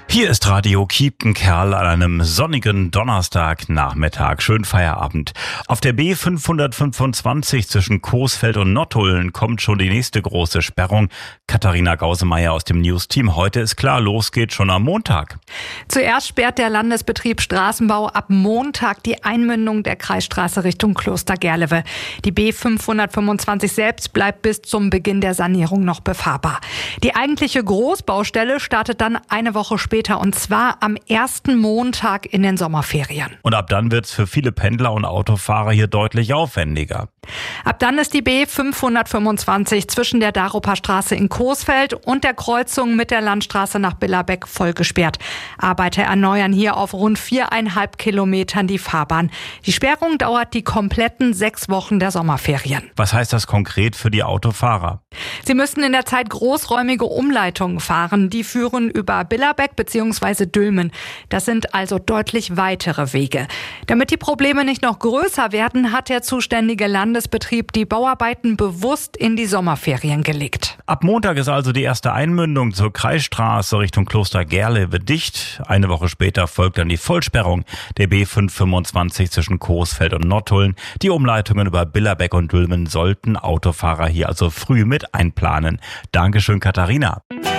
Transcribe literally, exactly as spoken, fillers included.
Hier ist Radio Kiepenkerl an einem sonnigen Donnerstagnachmittag. Schönen Feierabend. Auf der B fünfhundertfünfundzwanzig zwischen Coesfeld und Nottuln kommt schon die nächste große Sperrung. Katharina Gausemeyer aus dem News-Team. Heute ist klar, los geht schon am Montag. Zuerst sperrt der Landesbetrieb Straßenbau ab Montag die Einmündung der Kreisstraße Richtung Kloster Gerlewe. Die B fünfhundertfünfundzwanzig selbst bleibt bis zum Beginn der Sanierung noch befahrbar. Die eigentliche Großbaustelle startet dann eine Woche später. Und zwar am ersten Montag in den Sommerferien. Und ab dann wird es für viele Pendler und Autofahrer hier deutlich aufwendiger. Ab dann ist die B fünfhundertfünfundzwanzig zwischen der Daruper Straße in Coesfeld und der Kreuzung mit der Landstraße nach Billerbeck voll gesperrt. Arbeiter erneuern hier auf rund viereinhalb Kilometern die Fahrbahn. Die Sperrung dauert die kompletten sechs Wochen der Sommerferien. Was heißt das konkret für die Autofahrer? Sie müssen in der Zeit großräumige Umleitungen fahren. Die führen über Billerbeck bzw. Dülmen. Das sind also deutlich weitere Wege. Damit die Probleme nicht noch größer werden, hat der zuständige Landesbetrieb die Bauarbeiten bewusst in die Sommerferien gelegt. Ab Montag ist also die erste Einmündung zur Kreisstraße Richtung Kloster Gerlewe dicht. Eine Woche später folgt dann die Vollsperrung der B fünfhundertfünfundzwanzig zwischen Coesfeld und Nottuln. Die Umleitungen über Billerbeck und Dülmen sollten Autofahrer hier also früh mit einplanen. Dankeschön, Katharina.